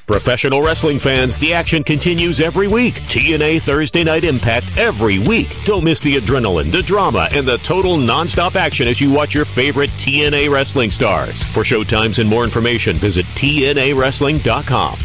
Professional wrestling fans, the action continues every week. TNA Thursday Night Impact every week. Don't miss the adrenaline, the drama, and the total nonstop action as you watch your favorite TNA wrestling stars. For showtimes and more information, visit TNAWrestling.com.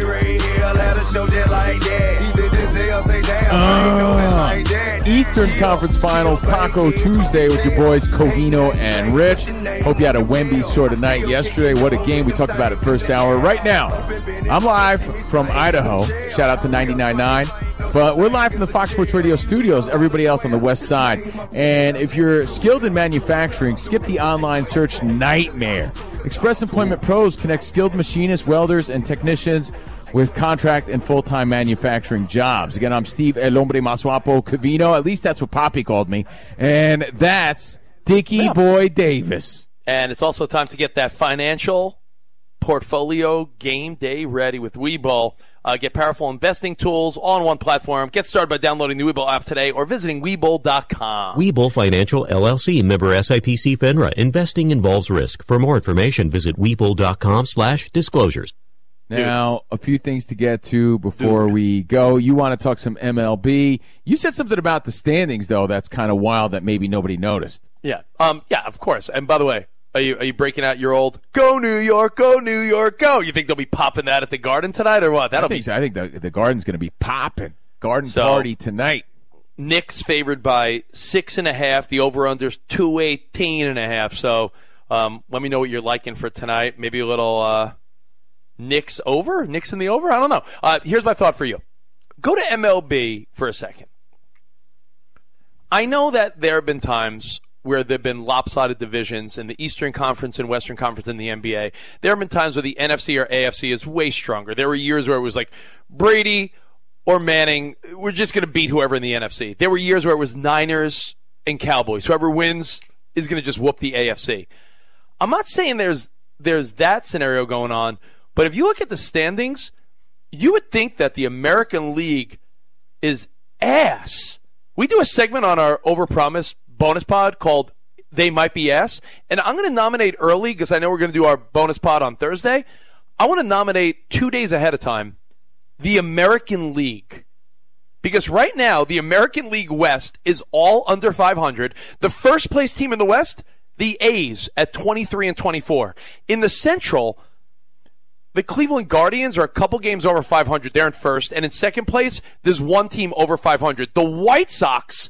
Eastern Conference Finals Taco Tuesday with your boys Covino and Rich. Hope you had a Wemby sort of night yesterday. What a game. We talked about it first hour. Right now, I'm live from Idaho. Shout out to 99.9. But we're live from the Fox Sports Radio studios, everybody else on the west side. And if you're skilled in manufacturing, skip the online search nightmare. Express Employment Pros connects skilled machinists, welders, and technicians with contract and full-time manufacturing jobs. Again, I'm Steve El Hombre Más Guapo Covino. At least that's what Poppy called me. And that's Dickie Boy Davis. And it's also time to get that financial portfolio game day ready with Webull. Get powerful investing tools all on one platform. Get started by downloading the Webull app today or visiting Webull.com. Webull Financial, LLC, member SIPC FINRA. Investing involves risk. For more information, visit Webull.com/disclosures. Now, a few things to get to before we go. You want to talk some MLB. You said something about the standings, though, that's kind of wild that maybe nobody noticed. Yeah, of course. And by the way, are you breaking out your old "Go New York, Go New York, Go"? You think they'll be popping that at the Garden tonight or what? I think the Garden's going to be popping. Garden party tonight. Knicks favored by 6.5. The over/under's 218.5. So let me know what you're liking for tonight. Maybe a little Knicks over? Knicks in the over? I don't know. Here's my thought for you. Go to MLB for a second. I know that there have been times where there have been lopsided divisions in the Eastern Conference and Western Conference in the NBA. There have been times where the NFC or AFC is way stronger. There were years where it was like Brady or Manning, we're just going to beat whoever in the NFC. There were years where it was Niners and Cowboys. Whoever wins is going to just whoop the AFC. I'm not saying there's that scenario going on, but if you look at the standings, you would think that the American League is ass. We do a segment on our Overpromise bonus pod called They Might Be Ass, and I'm going to nominate early because I know we're going to do our bonus pod on Thursday. I want to nominate 2 days ahead of time the American League. Because right now, the American League West is all under 500. The first place team in the West, the A's at 23-24. In the Central, the Cleveland Guardians are a couple games over 500. They're in first. And in second place, there's one team over 500. The White Sox,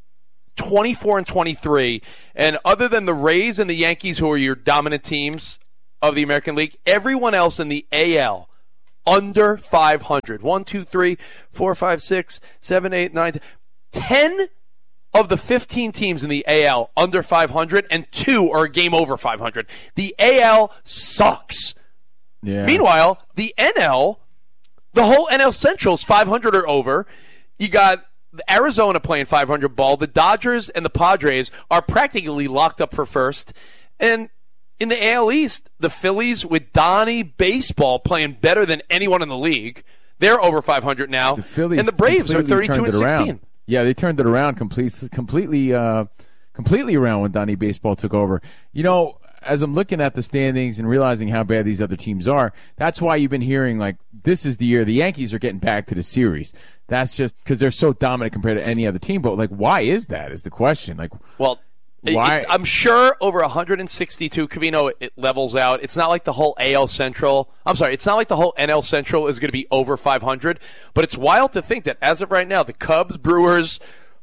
24-23. And other than the Rays and the Yankees, who are your dominant teams of the American League, everyone else in the AL, under 500. 1, 2, 3, 4, 5, 6, 7, 8, 9, 10 of the 15 teams in the AL under 500, and 2 are a game over 500. The AL sucks. Yeah. Meanwhile, the NL, the whole NL Central is 500 or over. You got Arizona playing 500 ball. The Dodgers and the Padres are practically locked up for first. And in the AL East, the Phillies with Donnie Baseball playing better than anyone in the league. They're over 500 now. The Phillies and the Braves are 32-16. Yeah, they turned it around completely around when Donnie Baseball took over. You know, as I'm looking at the standings and realizing how bad these other teams are, that's why you've been hearing, like, this is the year the Yankees are getting back to the series. That's just because they're so dominant compared to any other team. But, like, why is that is the question. Like, well, why? I'm sure over 162, Covino, it levels out. It's not like the whole AL Central. I'm sorry, it's not like the whole NL Central is going to be over 500. But it's wild to think that as of right now, the Cubs, Brewers,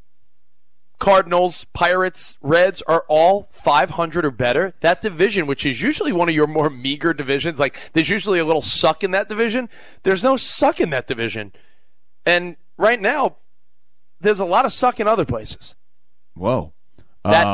Cardinals, Pirates, Reds are all 500 or better. That division, which is usually one of your more meager divisions, like there's usually a little suck in that division. There's no suck in that division. And right now, there's a lot of suck in other places. Whoa. That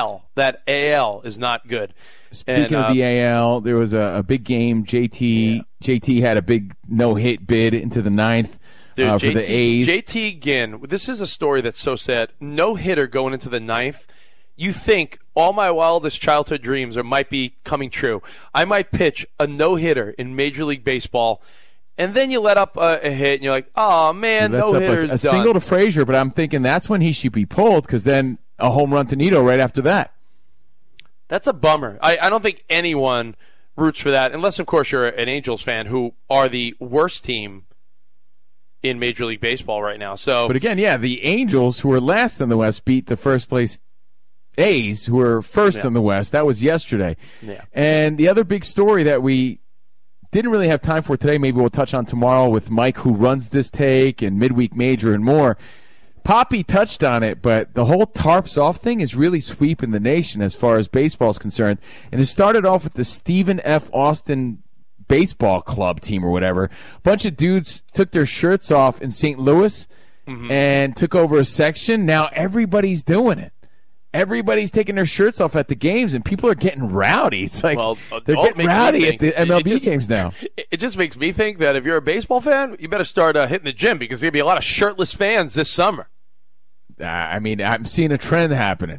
AL is not good. Speaking of the AL, there was a big game. JT had a big no-hit bid into the ninth. Dude, for the A's. JT Ginn, this is a story that's so sad. No-hitter going into the ninth. You think all my wildest childhood dreams might be coming true. I might pitch a no-hitter in Major League Baseball, and then you let up a hit, and you're like, oh, man, no-hitter's done. A single to Frazier, but I'm thinking that's when he should be pulled, because then a home run to Nito right after that. That's a bummer. I don't think anyone roots for that, unless, of course, you're an Angels fan who are the worst team in Major League Baseball right now. So, but again, the Angels, who were last in the West, beat the first-place A's, who were first in the West. That was yesterday. Yeah. And the other big story that we didn't really have time for today, maybe we'll touch on tomorrow with Mike, who runs this take, and Midweek Major and more. Poppy touched on it, but the whole tarps off thing is really sweeping the nation as far as baseball is concerned. And it started off with the Stephen F. Austin baseball club team or whatever. A bunch of dudes took their shirts off in St. Louis and took over a section. Now everybody's doing it. Everybody's taking their shirts off at the games, and people are getting rowdy. It's like they're getting rowdy at the MLB games now. It just makes me think that if you're a baseball fan, you better start hitting the gym, because there's going to be a lot of shirtless fans this summer. I mean, I'm seeing a trend happening.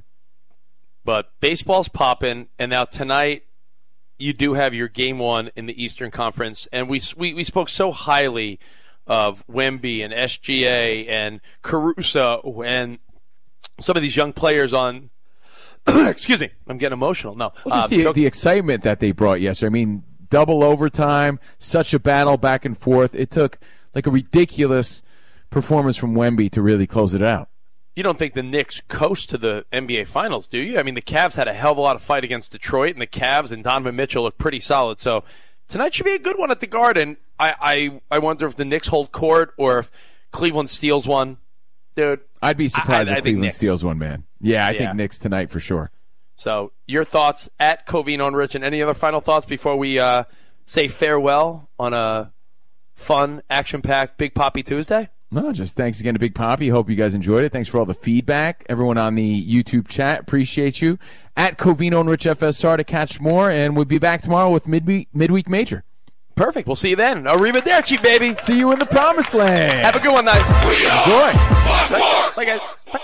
But baseball's popping, and now tonight you do have your Game 1 in the Eastern Conference, and we spoke so highly of Wemby and SGA and Caruso and some of these young players on excuse me, I'm getting emotional. No, well, just the excitement that they brought yesterday. I mean, double overtime, such a battle back and forth. It took like a ridiculous performance from Wemby to really close it out. You don't think the Knicks coast to the NBA Finals, do you? I mean, the Cavs had a hell of a lot of fight against Detroit, and the Cavs and Donovan Mitchell look pretty solid. So tonight should be a good one at the Garden. I wonder if the Knicks hold court or if Cleveland steals one. Dude, I'd be surprised if Cleveland steals one, man. Yeah, I think Knicks tonight for sure. So your thoughts at Covino and Rich, and any other final thoughts before we say farewell on a fun, action-packed Big Poppy Tuesday? No, just thanks again to Big Poppy. Hope you guys enjoyed it. Thanks for all the feedback. Everyone on the YouTube chat, appreciate you. At Covino and Rich FSR to catch more, and we'll be back tomorrow with Midweek Major. Perfect. We'll see you then. Arrivederci, baby. See you in the promised land. Have a good one, guys. Enjoy. Bye, guys. Bye.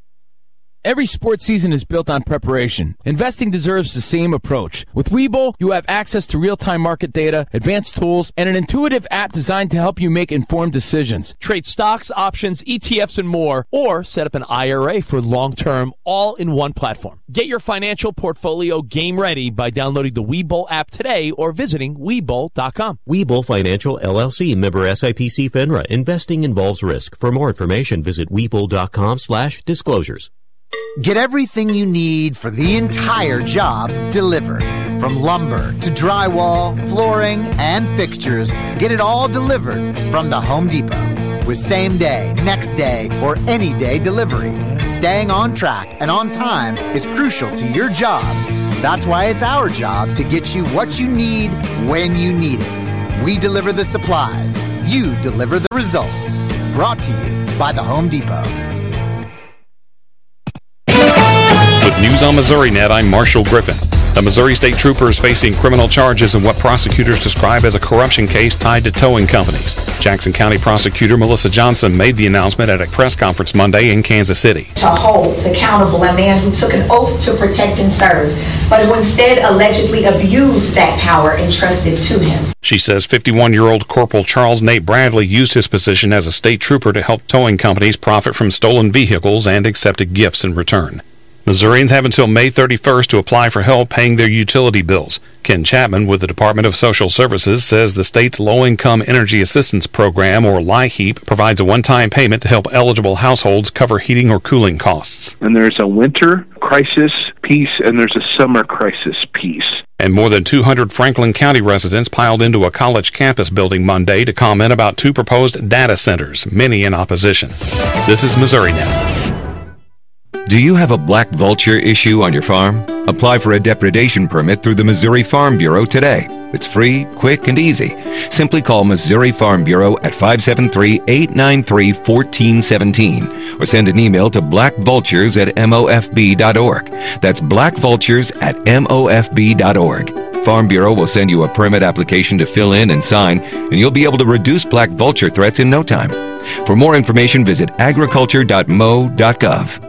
Every sports season is built on preparation. Investing deserves the same approach. With Webull, you have access to real-time market data, advanced tools, and an intuitive app designed to help you make informed decisions. Trade stocks, options, ETFs, and more, or set up an IRA for long-term, all in one platform. Get your financial portfolio game ready by downloading the Webull app today or visiting Webull.com. Webull Financial, LLC, member SIPC FINRA. Investing involves risk. For more information, visit Webull.com/disclosures. Get everything you need for the entire job delivered. From lumber to drywall, flooring, and fixtures, get it all delivered from the Home Depot. With same day, next day, or any day delivery. Staying on track and on time is crucial to your job. That's why it's our job to get you what you need when you need it. We deliver the supplies. You deliver the results. Brought to you by the Home Depot. With News on Missouri Net, I'm Marshall Griffin. A Missouri state trooper is facing criminal charges in what prosecutors describe as a corruption case tied to towing companies. Jackson County prosecutor Melissa Johnson made the announcement at a press conference Monday in Kansas City. To hold accountable a man who took an oath to protect and serve, but who instead allegedly abused that power entrusted to him. She says 51-year-old Corporal Charles Nate Bradley used his position as a state trooper to help towing companies profit from stolen vehicles and accepted gifts in return. Missourians have until May 31st to apply for help paying their utility bills. Ken Chapman with the Department of Social Services says the state's Low-Income Energy Assistance Program, or LIHEAP, provides a one-time payment to help eligible households cover heating or cooling costs. And there's a winter crisis piece and there's a summer crisis piece. And more than 200 Franklin County residents piled into a college campus building Monday to comment about two proposed data centers, many in opposition. This is Missouri Now. Do you have a black vulture issue on your farm? Apply for a depredation permit through the Missouri Farm Bureau today. It's free, quick, and easy. Simply call Missouri Farm Bureau at 573-893-1417 or send an email to blackvultures@mofb.org. That's blackvultures@mofb.org. Farm Bureau will send you a permit application to fill in and sign, and you'll be able to reduce black vulture threats in no time. For more information, visit agriculture.mo.gov.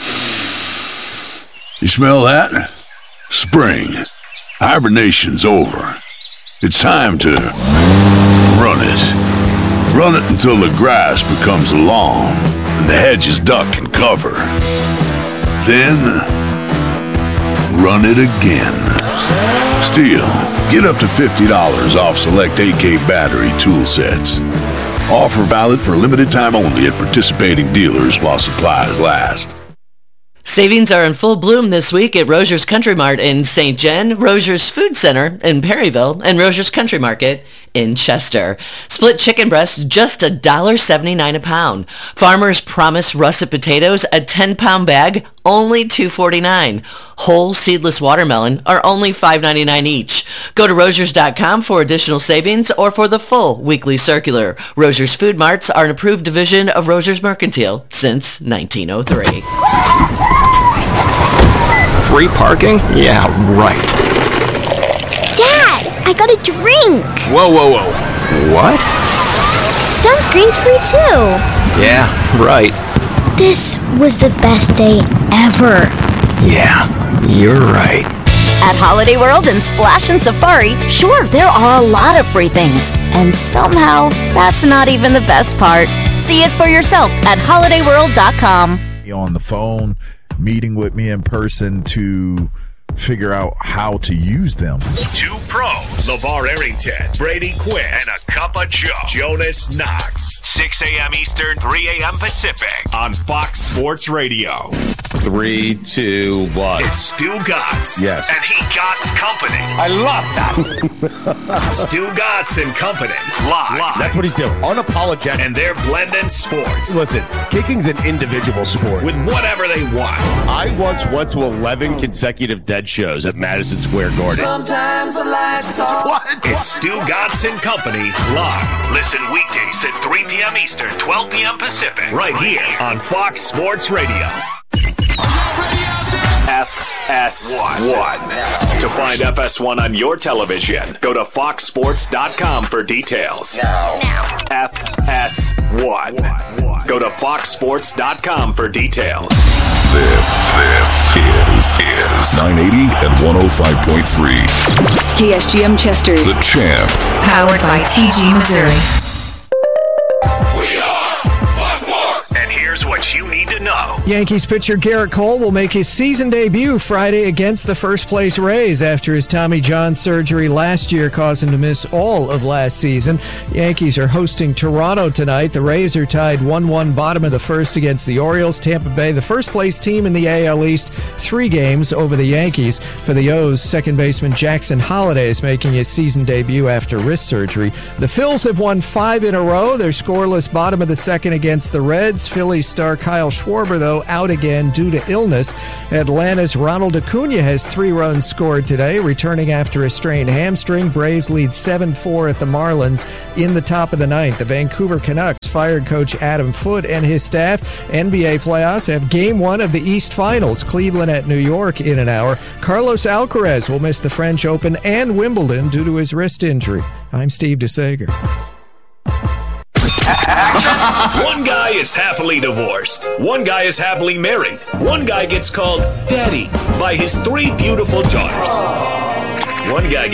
You smell that? Spring. Hibernation's over. It's time to run it. Run it until the grass becomes long and the hedges duck and cover. Then run it again. STIHL, get up to $50 off select AK battery tool sets. Offer valid for limited time only at participating dealers while supplies last. Savings are in full bloom this week at Rogers Country Mart in St. John, Rogers Food Center in Perryville, and Rogers Country Market in Chester. Split chicken breast, just $1.79 a pound. Farmer's Promise russet potatoes, a 10-pound bag, only $2.49. Whole seedless watermelon are only $5.99 each. Go to Rogers.com for additional savings or for the full weekly circular. Rogers Food Marts are an approved division of Rogers Mercantile since 1903. Free parking? Yeah, right. Dad, I got a drink. Whoa. What? Sunscreen's free too. Yeah, right. This was the best day ever. Yeah, you're right. At Holiday World and Splash and Safari, sure, there are a lot of free things. And somehow, that's not even the best part. See it for yourself at holidayworld.com. On the phone, meeting with me in person to figure out how to use them. Two pros, LeVar Arrington, Brady Quinn, and a cup of Joe, Jonas Knox. 6 a.m. Eastern, 3 a.m. Pacific on Fox Sports Radio. 3, 2, 1. It's Stu Gatz. Yes. And he Gatz Company. I love that. Stu Gatz and Company. Live. That's what he's doing. Unapologetic. And they're blending sports. Listen, kicking's an individual sport. With whatever they want. I once went to 11 consecutive Dead shows at Madison Square Garden. Sometimes the lights off. What? It's Stu Gatz and Company live. Listen weekdays at 3 p.m. Eastern, 12 p.m. Pacific. Right here on Fox Sports Radio. FS1. To find FS1 on your television, go to foxsports.com for details. Now. FS1. Go to foxsports.com for details. This is 980 and 105.3. KSGM Chester. The Champ. Powered by TG Missouri. And here's what you need to know. Yankees pitcher Garrett Cole will make his season debut Friday against the first-place Rays after his Tommy John surgery last year caused him to miss all of last season. The Yankees are hosting Toronto tonight. The Rays are tied 1-1 bottom of the first against the Orioles. Tampa Bay, the first-place team in the AL East, 3 games over the Yankees. For the O's, second baseman Jackson Holliday is making his season debut after wrist surgery. The Phils have won 5 in a row. They're scoreless bottom of the second against the Reds. Phillies star Kyle Schwarber, though, out again due to illness. Atlanta's Ronald Acuna has 3 runs scored today, returning after a strained hamstring. Braves lead 7-4 at the Marlins in the top of the 9th. The Vancouver Canucks fired coach Adam Foote and his staff. NBA playoffs have Game 1 of the East Finals. Cleveland at New York in an hour. Carlos Alcaraz will miss the French Open and Wimbledon due to his wrist injury. I'm Steve DeSager. One guy is happily divorced. One guy is happily married. One guy gets called Daddy by his 3 beautiful daughters. One guy